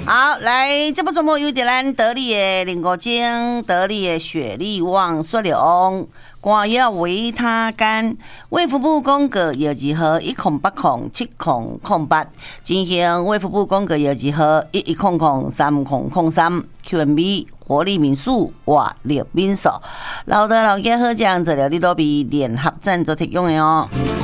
好，来，这部节目由咱得力的林国精、得力的雪力旺、雪龙、肝药维他甘、卫福部公告药剂号1080708，进行卫福部公告药剂号11003003 QMB。活力民宿、活力民宿，老的老家好酱，这料理都比联合赞助提供的哦。